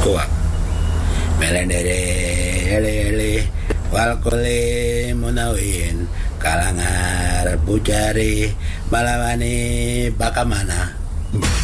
kuak melendere ele walkole munawin kalangar bujari malawani bakamana